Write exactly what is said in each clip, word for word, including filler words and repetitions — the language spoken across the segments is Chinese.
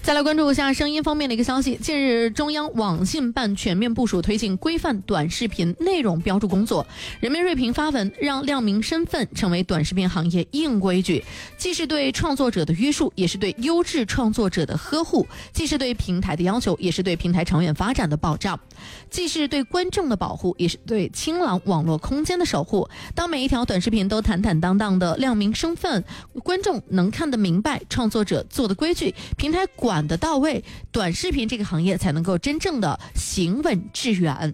再来关注一下声音方面的一个消息。近日，中央网信办全面部署推进规范短视频内容标注工作。人民锐评发文，让亮明身份成为短视频行业硬规矩，既是对创作者的约束，也是对优质创作者的呵护；既是对平台的要求，也是对平台长远发展的保障；既是对观众的保护，也是对清朗网络空间的守护。当每一条短视频都坦坦荡荡的亮明身份，观众能看得明白，创作者做的规矩，平台管得到位，短视频这个行业才能够真正的行稳致远。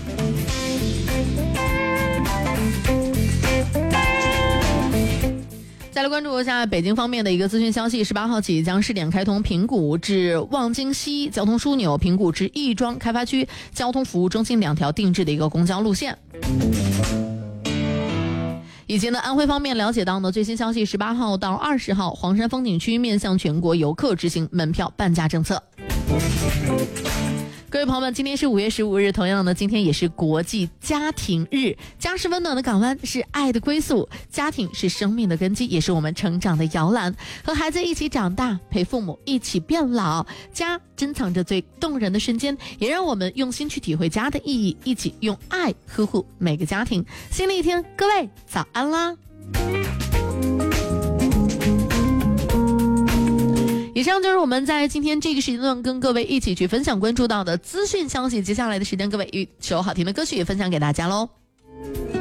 再来关注一下北京方面的一个资讯消息，十八号起将试点开通平谷至望京西交通枢纽、平谷至亦庄开发区交通服务中心两条定制的一个公交路线。以及呢，安徽方面了解到呢，最新消息，十八号到二十号，黄山风景区面向全国游客执行门票半价政策。各位朋友们，今天是五月十五日，同样呢，今天也是国际家庭日。家是温暖的港湾，是爱的归宿，家庭是生命的根基，也是我们成长的摇篮。和孩子一起长大，陪父母一起变老，家珍藏着最动人的瞬间，也让我们用心去体会家的意义，一起用爱呵护每个家庭。新的一天，各位早安啦！以上就是我们在今天这个时间段跟各位一起去分享关注到的资讯消息。接下来的时间，各位一首好听的歌曲也分享给大家喽。